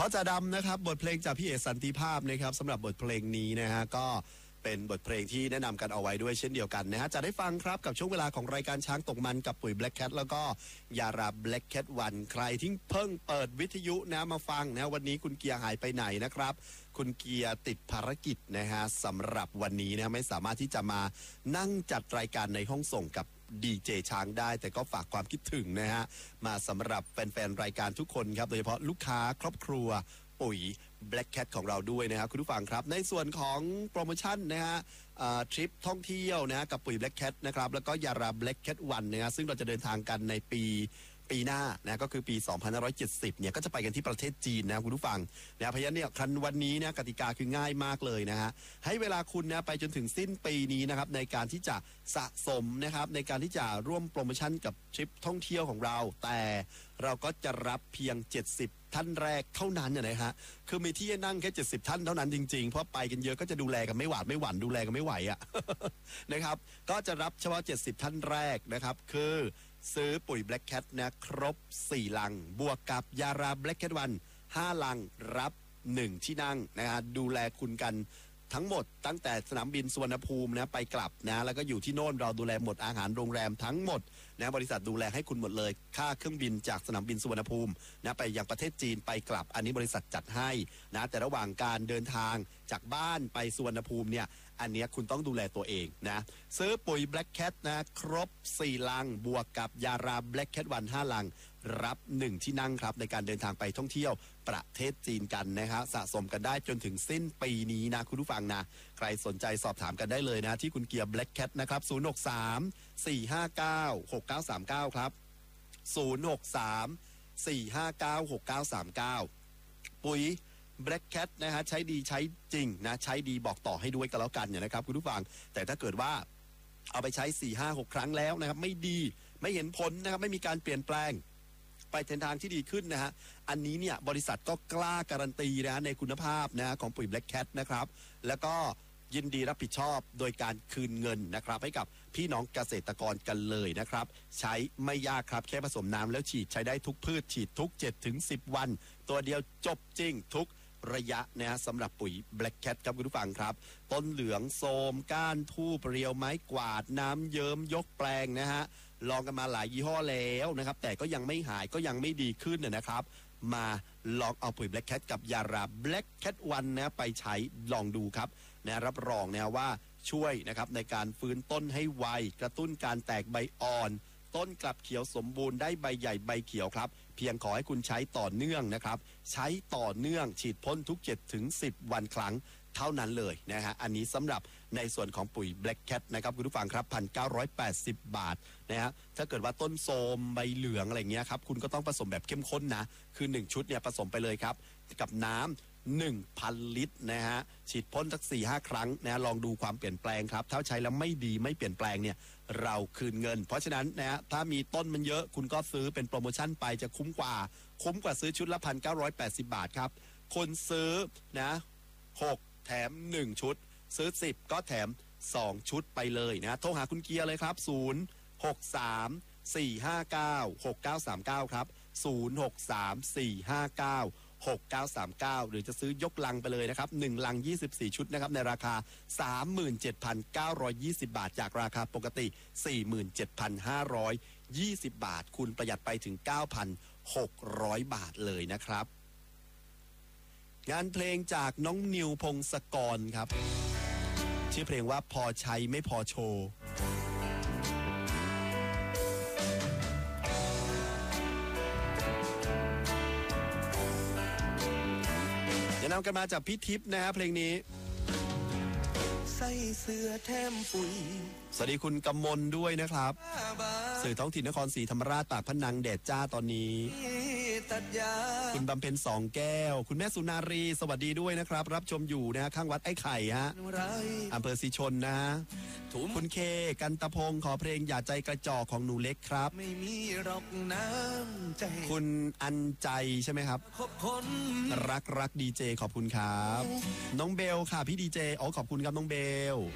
เขาจะดำนะครับบทเพลงจากพี่เอสันติภาพนะครับสำหรับบทเพลงนี้นะฮะก็เป็นบทเพลงที่แนะนำกันเอาไว้ด้วยเช่นเดียวกันนะฮะจะได้ฟังครับกับช่วงเวลาของรายการช้างตกมันกับปุ๋ย Black Cat แล้วก็ยารา Black Cat วันใครที่เพิ่งเปิดวิทยุนะมาฟังนะวันนี้คุณเกียร์หายไปไหนนะครับคุณเกียร์ติดภารกิจนะฮะสำหรับวันนี้นะไม่สามารถที่จะมานั่งจัดรายการในห้องส่งกับดีเจช้างได้แต่ก็ฝากความคิดถึงนะฮะมาสำหรับแฟนๆรายการทุกคนครับโดยเฉพาะลูกค้าครอบครัวปุ๋ย Black Cat ของเราด้วยนะครับคุณผู้ฟังครับในส่วนของโปรโมชั่นนะฮะทริปท่องเที่ยวนะฮะกับปุ๋ย Black Cat นะครับแล้วก็ยารา Black Cat วันนะฮะซึ่งเราจะเดินทางกันในปีหน้านะก็คือปี 2570 เนี่ยก็จะไปกันที่ประเทศจีนนะคุณผู้ฟังนะเพราะฉะนั้นเนี่ยคันวันนี้นะกติกาคือง่ายมากเลยนะฮะให้เวลาคุณนะไปจนถึงสิ้นปีนี้นะครับในการที่จะสะสมนะครับในการที่จะร่วมโปรโมชั่นกับทริปท่องเที่ยวของเราแต่เราก็จะรับเพียง70ท่านแรกเท่านั้นนะฮะคือมีที่นั่งแค่70ท่านเท่านั้นจริงๆเพราะไปกันเยอะก็จะดูแลกันไม่หวานดูแลกันไม่ไหวอ่ะ นะครับก็จะรับเฉพาะ70ท่านแรกนะครับคือซื้อปุ๋ย Black Cat นะครบ4ลังบวกกับยารา Black Cat วัน5ลังรับ1ที่นั่งนะฮะดูแลคุณกันทั้งหมดตั้งแต่สนามบินสุวรรณภูมินะไปกลับนะแล้วก็อยู่ที่โน่นเราดูแลหมดอาหารโรงแรมทั้งหมดนะบริษัทดูแลให้คุณหมดเลยค่าเครื่องบินจากสนามบินสุวรรณภูมินะไปยังประเทศจีนไปกลับอันนี้บริษัทจัดให้นะแต่ระหว่างการเดินทางจากบ้านไปสุวรรณภูมิเนี่ยอันนี้คุณต้องดูแลตัวเองนะซื้อปุ๋ย Black Cat นะครบ4ลังบวกกับยารา Black Cat วัน5ลังรับ1ที่นั่งครับในการเดินทางไปท่องเที่ยวประเทศจีนกันนะครับสะสมกันได้จนถึงสิ้นปีนี้นะคุณผู้ฟังนะใครสนใจสอบถามกันได้เลยนะที่คุณเกียร์ Black Cat นะครับ063-459-6939ครับ063-459-6939ปุ๋ยBlack Cat นะฮะใช้ดีใช้จริงนะใช้ดีบอกต่อให้ด้วยกันแล้วกันเนี่ยนะครับคุณผู้ฟังแต่ถ้าเกิดว่าเอาไปใช้ 4-5-6 ครั้งแล้วนะครับไม่ดีไม่เห็นผลนะครับไม่มีการเปลี่ยนแปลงไปในทางที่ดีขึ้นนะฮะอันนี้เนี่ยบริษัทก็กล้าการันตีนะในคุณภาพนะของปุ๋ย Black Cat นะครับแล้วก็ยินดีรับผิดชอบโดยการคืนเงินนะครับให้กับพี่น้องเกษตรกรกันเลยนะครับใช้ไม่ยากครับแค่ผสมน้ำแล้วฉีดใช้ได้ทุกพืชฉีดทุก 7-10 วันตัวเดียวจบจริงทุกระยะนะฮะสำหรับปุ๋ย Black Cat ครับคุณผู้ฟังครับต้นเหลืองโทรมก้านทูบเรียวไม้กวาดน้ำเยิ้มยกแปลงนะฮะลองกันมาหลายยี่ห้อแล้วนะครับแต่ก็ยังไม่หายก็ยังไม่ดีขึ้นนะครับมาลองเอาปุ๋ย Black Cat กับยารา Black Cat วันนะไปใช้ลองดูครับนะรับรองนะว่าช่วยนะครับในการฟื้นต้นให้ไวกระตุ้นการแตกใบอ่อนต้นกลับเขียวสมบูรณ์ได้ใบใหญ่ใบเขียวครับเพียงขอให้คุณใช้ต่อเนื่องนะครับใช้ต่อเนื่องฉีดพ่นทุก 7-10 วันครั้งเท่านั้นเลยนะฮะอันนี้สำหรับในส่วนของปุ๋ย Black Cat นะครับคุณผู้ฟังครับ 1,980 บาทนะฮะถ้าเกิดว่าต้นโทรมใบเหลืองอะไรเงี้ยครับคุณก็ต้องผสมแบบเข้มข้นนะคือ1ชุดเนี่ยผสมไปเลยครับกับน้ำ1,000 ลิตรนะฮะฉีดพ่นสัก 4-5 ครั้งนะลองดูความเปลี่ยนแปลงครับถ้าใช้แล้วไม่ดีไม่เปลี่ยนแปลงเนี่ยเราคืนเงินเพราะฉะนั้นนะฮะถ้ามีต้นมันเยอะคุณก็ซื้อเป็นโปรโมชั่นไปจะคุ้มกว่าซื้อชุดละ 1,980 บาทครับคนซื้อนะ6แถม1ชุดซื้อ10ก็แถม2ชุดไปเลยนะโทรหาคุณเกียร์เลยครับ063-459-6939ครับ063-459-6939หรือจะซื้อยกลังไปเลยนะครับ1ลัง24ชุดนะครับในราคา 37,920 บาทจากราคาปกติ 47,520 บาทคุณประหยัดไปถึง 9,600 บาทเลยนะครับงานเพลงจากน้องนิวพงศกรครับชื่อเพลงว่าพอใช้ไม่พอโชว์จะนำกันมาจากพี่ทิพย์นะฮะเพลงนี้ใส่เสื้อแถมปุ๋ยสวัสดีคุณกำมลด้วยนะครับสื่อท้องถิ่นนครศรีธรรมราชปากพนังแดดจ้าตอนนี้คุณบำเพ็ญ2 แก้วคุณแม่สุนารีสวัสดีด้วยนะครับรับชมอยู่นะข้างวัดไอ้ไข่ฮะอำเภอศรีชนนะคุณเคกันตะพงขอเพลงอย่าใจกระจอกของหนูเล็กครับไม่มีรอกน้ำใจคุณอันใจใช่ไหมครับรักดีเจขอบคุณครับน้องเบลค่ะพี่ดีเจขอบคุณครับน้องเบล